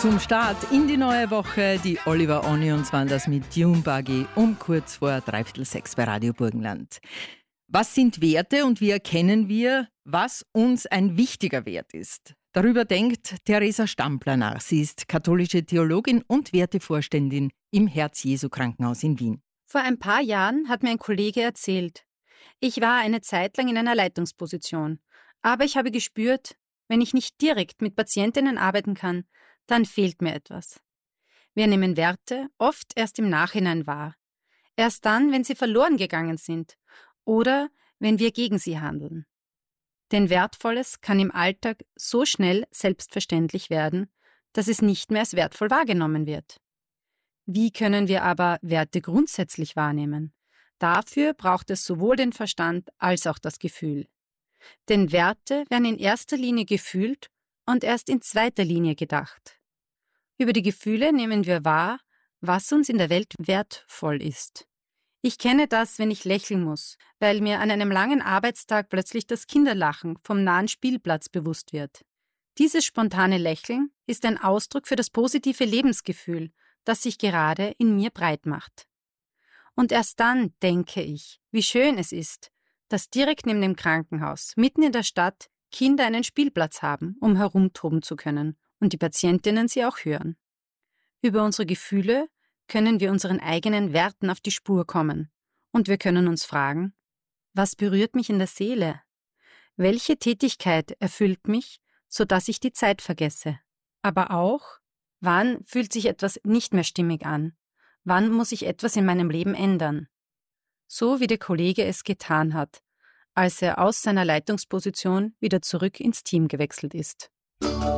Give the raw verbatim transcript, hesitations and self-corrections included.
Zum Start in die neue Woche, die Oliver Onions waren das mit Dune Buggy um kurz vor dreiviertel sechs bei Radio Burgenland. Was sind Werte und wie erkennen wir, was uns ein wichtiger Wert ist? Darüber denkt Theresa Stampler nach. Sie ist katholische Theologin und Wertevorständin im Herz-Jesu-Krankenhaus in Wien. Vor ein paar Jahren hat mir ein Kollege erzählt, ich war eine Zeit lang in einer Leitungsposition, aber ich habe gespürt, wenn ich nicht direkt mit Patientinnen arbeiten kann, dann fehlt mir etwas. Wir nehmen Werte oft erst im Nachhinein wahr. Erst dann, wenn sie verloren gegangen sind oder wenn wir gegen sie handeln. Denn Wertvolles kann im Alltag so schnell selbstverständlich werden, dass es nicht mehr als wertvoll wahrgenommen wird. Wie können wir aber Werte grundsätzlich wahrnehmen? Dafür braucht es sowohl den Verstand als auch das Gefühl. Denn Werte werden in erster Linie gefühlt und erst in zweiter Linie gedacht. Über die Gefühle nehmen wir wahr, was uns in der Welt wertvoll ist. Ich kenne das, wenn ich lächeln muss, weil mir an einem langen Arbeitstag plötzlich das Kinderlachen vom nahen Spielplatz bewusst wird. Dieses spontane Lächeln ist ein Ausdruck für das positive Lebensgefühl, das sich gerade in mir breit macht. Und erst dann denke ich, wie schön es ist, dass direkt neben dem Krankenhaus, mitten in der Stadt, Kinder einen Spielplatz haben, um herumtoben zu können und die Patientinnen sie auch hören. Über unsere Gefühle können wir unseren eigenen Werten auf die Spur kommen und wir können uns fragen, was berührt mich in der Seele? Welche Tätigkeit erfüllt mich, sodass ich die Zeit vergesse? Aber auch, wann fühlt sich etwas nicht mehr stimmig an? Wann muss ich etwas in meinem Leben ändern? So wie der Kollege es getan hat, als er aus seiner Leitungsposition wieder zurück ins Team gewechselt ist.